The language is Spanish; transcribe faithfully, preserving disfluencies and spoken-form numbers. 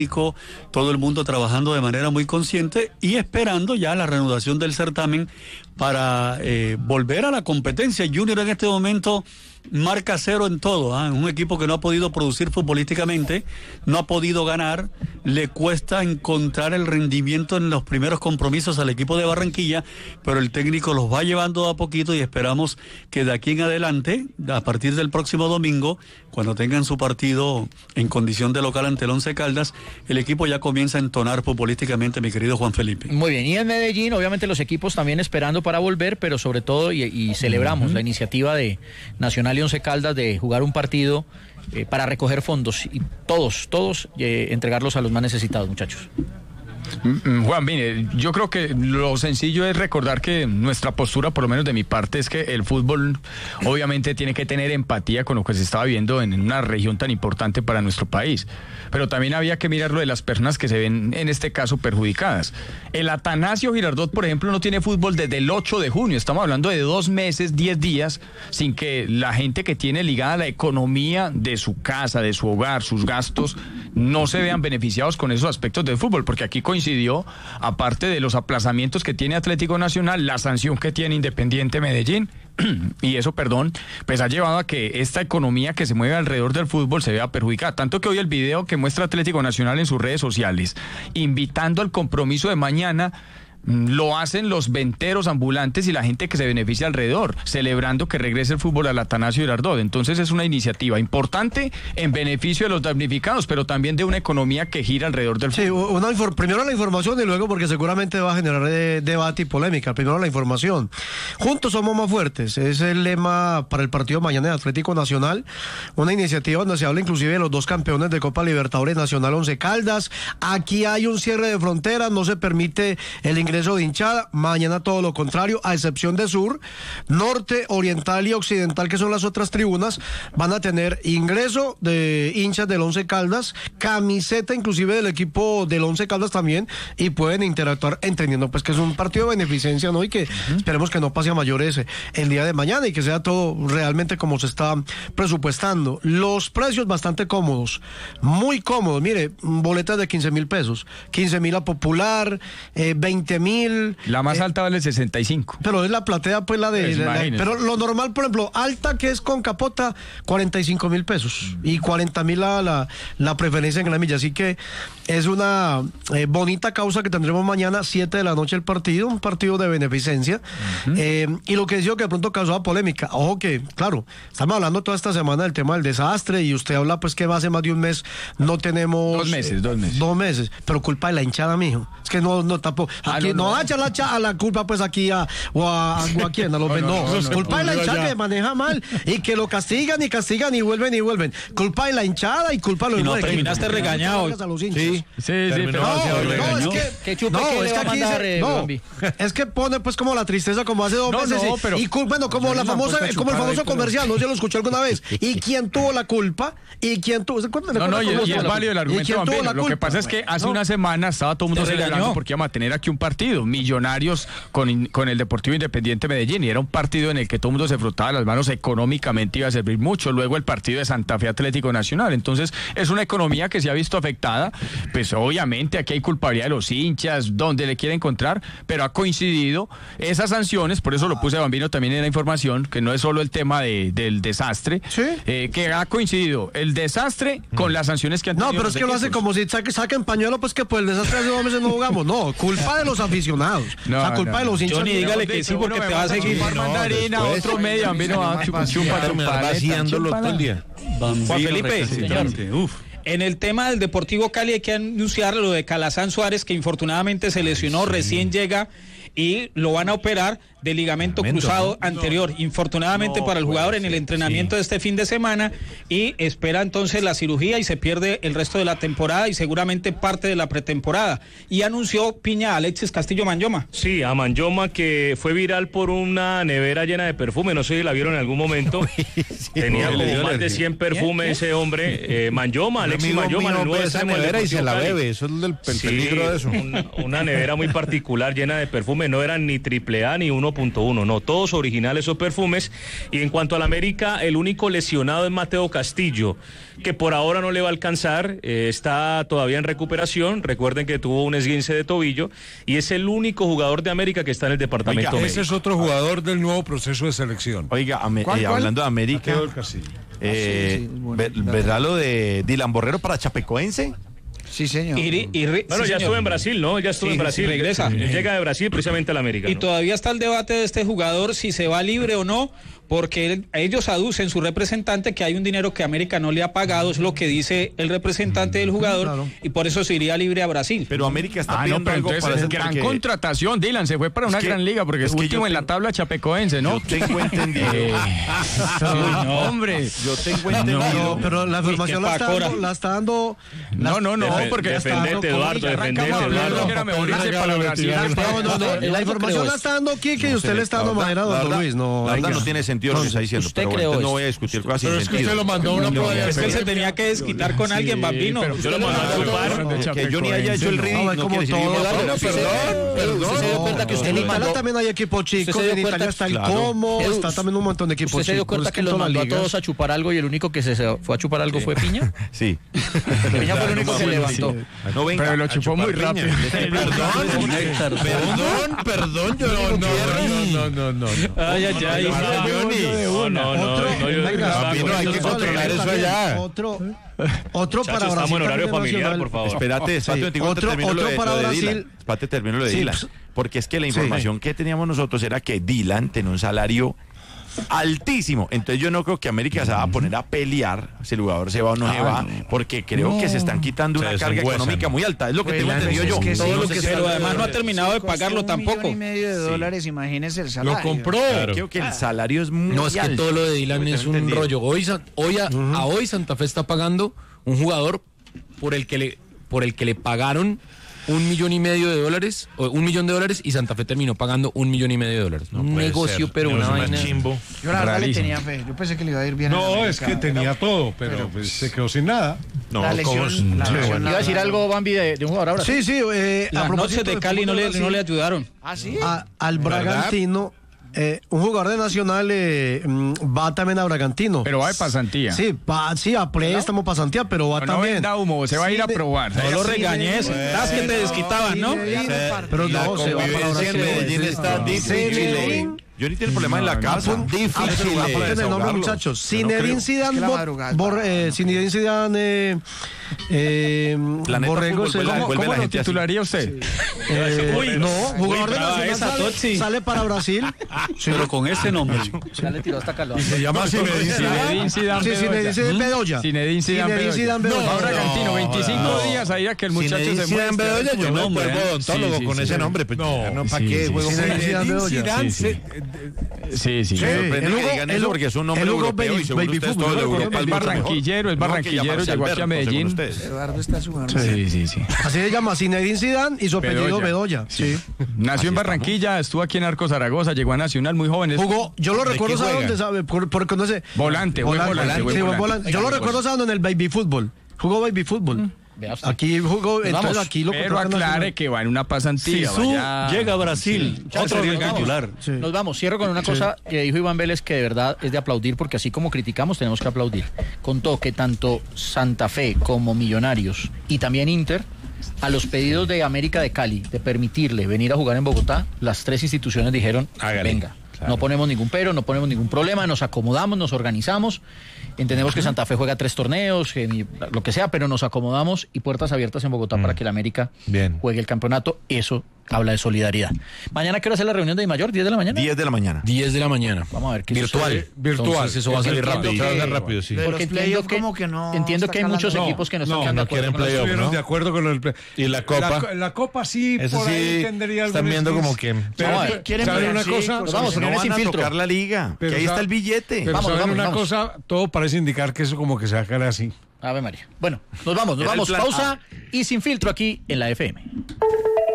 todo el mundo trabajando de manera muy consciente y esperando ya la reanudación del certamen para eh, volver a la competencia. Junior en este momento marca cero en todo, ¿eh? Un equipo que no ha podido producir futbolísticamente, no ha podido ganar, le cuesta encontrar el rendimiento en los primeros compromisos al equipo de Barranquilla, pero el técnico los va llevando a poquito y esperamos que de aquí en adelante, a partir del próximo domingo, cuando tengan su partido en condición de local ante el Once Caldas, el equipo ya comienza a entonar futbolísticamente, mi querido Juan Felipe. Muy bien, y en Medellín, obviamente los equipos también esperando para volver, pero sobre todo, y, y celebramos uh-huh. la iniciativa de Nacional y Once Caldas de jugar un partido eh, para recoger fondos y todos, todos eh, entregarlos a los más necesitados, muchachos. Juan, mire, yo creo que lo sencillo es recordar que nuestra postura, por lo menos de mi parte, es que el fútbol obviamente tiene que tener empatía con lo que se estaba viendo en una región tan importante para nuestro país, pero también había que mirar lo de las personas que se ven en este caso perjudicadas. El Atanasio Girardot, por ejemplo, no tiene fútbol desde el ocho de junio, estamos hablando de dos meses, diez días, sin que la gente que tiene ligada la economía de su casa, de su hogar, sus gastos, no se vean beneficiados con esos aspectos del fútbol, porque aquí coincidió, aparte de los aplazamientos que tiene Atlético Nacional, la sanción que tiene Independiente Medellín, y eso, perdón, pues ha llevado a que esta economía que se mueve alrededor del fútbol se vea perjudicada. Tanto que hoy el video que muestra Atlético Nacional en sus redes sociales, invitando al compromiso de mañana, lo hacen los venteros ambulantes y la gente que se beneficia alrededor, celebrando que regrese el fútbol al Atanasio Girardot. Entonces es una iniciativa importante en beneficio de los damnificados, pero también de una economía que gira alrededor del fútbol. Sí, una infor- primero la información y luego, porque seguramente va a generar de- debate y polémica, primero la información. Juntos somos más fuertes, es el lema para el partido mañana de Atlético Nacional, una iniciativa donde se habla inclusive de los dos campeones de Copa Libertadores, Nacional, Once Caldas. Aquí hay un cierre de fronteras, no se permite el ingreso ingreso de hinchada. Mañana todo lo contrario, a excepción de sur, norte, oriental y occidental, que son las otras tribunas, van a tener ingreso de hinchas del Once Caldas, camiseta inclusive del equipo del Once Caldas también, y pueden interactuar, entendiendo pues que es un partido de beneficencia, ¿no? Y que uh-huh. esperemos que no pase a mayores el día de mañana y que sea todo realmente como se está presupuestando. Los precios bastante cómodos, muy cómodos. Mire, boletas de quince mil pesos, quince mil a Popular, eh, veinte mil. La más eh, alta vale sesenta y cinco. Pero es la platea, pues la de... Pues la, la, pero lo normal, por ejemplo, alta que es con capota, cuarenta y cinco mil pesos. Y cuarenta mil la, la, la preferencia en gramilla. Así que es una eh, bonita causa que tendremos mañana, siete de la noche el partido, un partido de beneficencia. Uh-huh. Eh, y lo que decía que de pronto causaba polémica. Ojo que, claro, estamos hablando toda esta semana del tema del desastre y usted habla pues que hace más de un mes no tenemos... Dos meses, eh, dos meses. Dos meses, pero culpa de la hinchada, mijo. Es que no, no tampoco... Aquí ah, no, no, no va a echar la, cha, a la culpa pues aquí a, o a, o a quién, a los no, no, no, no, no, culpa no, de la hinchada que maneja mal y que lo castigan y castigan y vuelven y vuelven. Culpa de la hinchada y culpa de los... Y no, terminaste regañado. Sí, sí, sí, pero no, no, es que... ¿Qué chupe no, que es le que va a aquí mandar, se, eh, no, es que pone pues como la tristeza como hace dos no, meses no, pero, y bueno, como la famosa, como el famoso comercial, no se lo escuché alguna vez. ¿Y quién tuvo la culpa? ¿Y quién tuvo? No, no, y, y es válido el argumento. Bambino, lo que pasa es que hace no. una semana estaba todo el mundo celebrando porque íbamos a tener aquí un partido, Millonarios con, con el Deportivo Independiente Medellín, y era un partido en el que todo el mundo se frotaba las manos, económicamente iba a servir mucho. Luego el partido de Santa Fe Atlético Nacional. Entonces es una economía que se ha visto afectada. Pues obviamente aquí hay culpabilidad de los hinchas, donde le quiere encontrar, pero ha coincidido esas sanciones, por eso lo puse Bambino también en la información, que no es solo el tema de, del desastre, ¿sí? eh, que ha coincidido el desastre con las sanciones que han tenido. No, pero es que equipos. Lo hace como si saque, saquen pañuelo, pues que por el desastre hace dos meses no jugamos. No, culpa de los aficionados. No, o sea, culpa no. de los hinchas. Johnny, dígale que sí, porque te va a seguir. Mandarina, otro medio, Bambino, vaciándolo todo el día. Juan Felipe, uf. En el tema del Deportivo Cali hay que anunciar lo de Calazán Suárez, que infortunadamente se lesionó, sí. recién llega y lo van a operar de ligamento, ligamento cruzado ¿no? anterior, infortunadamente no, para el jugador en el entrenamiento sí. de este fin de semana, y espera entonces la cirugía y se pierde el resto de la temporada y seguramente parte de la pretemporada. Y anunció Piña a Alexis Castillo Manyoma. Sí, a Manyoma, que fue viral por una nevera llena de perfume, no sé si la vieron en algún momento. sí, tenía como más de cien perfumes ¿Qué? ese hombre, eh, Manyoma, Alexis Manyoma, el nuevo esa nevera y se la bebe, eso es el, el sí, peligro de eso. Un, una nevera muy particular llena de perfume. perfumes no eran ni triple A ni uno punto uno, no, todos originales esos perfumes. Y en cuanto al América, el único lesionado es Mateo Castillo, que por ahora no le va a alcanzar, eh, está todavía en recuperación. Recuerden que tuvo un esguince de tobillo y es el único jugador de América que está en el departamento Oiga, médico. ese es otro jugador del nuevo proceso de selección. Oiga, ame, ¿Cuál, eh, cuál? hablando de América, Mateo del Castillo. eh, Ah, sí, sí, bueno, ver- claro. ¿verdad lo de Dylan Borrero para Chapecoense? Sí, señor. Y, y re- Bueno, sí, ya señor. estuvo en Brasil, ¿no? Ya estuvo Sí, en Brasil. sí, regresa. Él llega de Brasil precisamente al América, Y ¿no? todavía está el debate de este jugador si se va libre o no, porque él- ellos aducen su representante que hay un dinero que América no le ha pagado, es lo que dice el representante del jugador, Claro. y por eso se iría libre a Brasil. Pero América está Ah, no, pidiendo pero algo entonces para es hacer gran porque contratación. Dylan se fue para Es una que- gran liga porque es es que último yo en la tengo- tabla chapecoense, ¿no? yo tengo entendido. Eh, no, hombre. Yo tengo Pero, entendido. pero la información qué la está, pacora. dando, la está dando. No, no, no, Defe- porque ya está defendete, dando Eduardo, comillas. defendete, Arrancamos hablando Eduardo. que era mejor irse para Brasil. No, no, no, Eduardo la información creó la está dando Kike y usted le está dando madera a La don verdad- Luis. No, la verdad oiga. no tiene sentido lo que está diciendo. usted Pero bueno, creó entonces no esto. voy a discutir cosas Pero sin es que sentido. usted lo mandó a una prueba de Es que él se hacer. tenía que desquitar con alguien, Bambino. pero Yo lo mandé a culpar. Que Johnny haya hecho el No, ridículo es no como quiere decir todo. que- Eduardo, No, usted se- perdón, perdón. usted se dio cuenta que usted En le Italia mandó, también hay equipos chicos, se dio en cuenta Italia que- está el claro. Como, Edu, está también un montón de equipos ¿usted se dio chicos. cuenta es que en los todas mandó a las ligas. todos a chupar algo y el único que se se fue a chupar algo fue Piña? Sí. Piña fue el único que levantó. No venga. Pero lo a chupó chupar muy piña. rápido. Néctar. Perdón, perdón, yo no, no, no, no, no, no. Ay, ay, ay. No, no, no, Otro, no, yo- venga, estaba Bambino, con hay eso. que controlar Está eso bien, allá. Otro, otro para Muchachos, Brasil. estamos en horario también familiar, nacional. por favor. Espérate, espérate, Sí. te Otro- termino lo otro de, para lo de Brasil. Dylan. Espérate, termino lo de Sí, Dylan. pues- Porque es que la información que teníamos nosotros era que Dylan tenía un salario altísimo. Entonces yo no creo que América se va a poner a pelear si el jugador se va o no se va, porque creo que se están quitando Se una carga desengüezan. económica muy alta. Es lo que tengo Pues, entendido yo. es que sí, Todo lo no que sé se- Pero además no ha terminado de pagarlo Un tampoco. millón y medio de dólares, imagínese el salario. Lo compró. Creo que el salario es muy No, es que alto. todo lo de Dylan Tengo es un entendido. rollo. Hoy, Sa- hoy a, a hoy Santa Fe está pagando un jugador por el que le por el que le pagaron un millón y medio de dólares, o un millón de dólares, y Santa Fe terminó pagando un millón y medio de dólares. un puede negocio, ser. pero Yo una soy vaina. más chimbo. Yo la verdad le Rarísimo. tenía fe. Yo pensé que le iba a ir bien. en No, América. es que tenía todo, pero pues, se quedó sin nada. No, La ¿cómo lesión. es? La Sí, lesión bueno. ¿Iba a decir algo, Bambi, de, de un jugador ahora? Sí, sí. Eh, a Las propósito noches de de Cali no fútbol le, de Brasil, no le ayudaron. ¿Ah, sí? a- al ¿Verdad? Bragantino, eh, un jugador de Nacional eh, mm, va también a Bragantino. Pero va de pasantía. Sí, va, sí, a préstamo, pasantía, pero va No, no también. venda humo, se va a ir a Cine- probar. No lo Cine- regañes. Estás que te desquitabas, ¿no? Zinedine- Pero La no, se va para convivencia en Brasil. Medellín está difícil. Zinedine- Yo ni tiene problema en la casa. Difícil, apunten el nombre, muchachos. Zinedine Zidane, la Bo- madrugada. Bor- eh, Zinedine Zidane, eh, eh, Planeta Borrego, Fútbol, se- vuelve- ¿Cómo, vuelve cómo la lo gente así. titularía usted? eh, Uy, no, jugador uy, de brava Nacional esa, sale, Totsi. sale para Brasil. Pero con ese nombre. Ya le tiró hasta calor. Se llama Zinedine Zinedine Zidane Sí, Bedoya. Zinedine Zidane Bedoya. Zinedine Zidane Zinedine Zidane Bedoya. Bedoya. Va a Bragantino, No, veinticinco no. días ahí a que el muchacho Zinedine se Zidane muestre. Bedoya, yo Buen me nombre, vuelvo ¿eh? odontólogo Sí, sí, con sí, ese sí. nombre. Pues, No, no, ¿para sí, qué sí, juego sí. con Zinedine Zinedine Bedoya. Zidane? Sí, sí. se- eh, eh, Sí, sí. Sí. Me sorprende el que Hugo- digan el eso Hugo- porque es un nombre el Hugo europeo Baby- y según Baby ustedes Fútbol, todo de ¿no? Europa Es es mucho mejor. barranquillero, es No, que barranquillero, llamarse llegó aquí a Alberto, según Medellín. ustedes. Eduardo está sumando. Sí, sí, sí. Así se llama Zinedine Zidane y su apellido Bedoya. Sí. Nació en Barranquilla, estuvo aquí en Arcos Zaragoza, llegó a Nacional muy joven. Es- Jugó, yo lo ¿De recuerdo, qué ¿sabe juega? dónde sabe? Por- Porque no sé. Volante, buen volante, buen sí, buen volante. volante. Yo lo recuerdo, ¿sabe dónde? En el baby fútbol. Jugó baby fútbol. Vea usted. Aquí jugó, entonces vamos. aquí lo Pero contrataron aclare Nacional. que va en una pasantía. Sisu vaya- llega a Brasil. Muchachos, Otro nos vamos. titular. Sí. Nos vamos, cierro con una cosa que dijo Iván Vélez que de verdad es de aplaudir porque así como criticamos tenemos que aplaudir. Contó que tanto Santa Fe como Millonarios y también Inter, a los pedidos de América de Cali de permitirle venir a jugar en Bogotá, las tres instituciones dijeron, Hágale. venga, no ponemos ningún pero, no ponemos ningún problema, nos acomodamos, nos organizamos, entendemos que Santa Fe juega tres torneos, que ni- lo que sea, pero nos acomodamos y puertas abiertas en Bogotá para que el América Bien. juegue el campeonato, eso habla de solidaridad. Mañana, ¿qué hora es la reunión de Mayor? ¿diez de la mañana? diez de la mañana. diez de la mañana. Vamos a ver qué Virtual. sucede. Virtual. Entonces eso va a salir Entiendo rápido. que- Se va a hacer rápido, sí. Porque los entiendo playoff que, como que no entiendo está que hay muchos calando. equipos que no están no, quedando no de acuerdo quieren con los- playoff. Estuvieron ¿no? de acuerdo con el play- Y la Copa. La, co- la Copa sí, Esa por sí, ahí tendría están algún viendo squeeze. como que- Pero Vamos a ver, quieren ¿saben ver, una sí, cosa? cosas vamos, No reuniones van sin a filtro. tocar la liga. Pero Que ahí sa- está el billete. Pero Vamos, ¿saben vamos, una vamos. cosa? Todo parece indicar que eso como que se va a caer así. Ave María. Bueno, nos vamos, nos Era el vamos. plan Pausa y sin filtro aquí en la F M.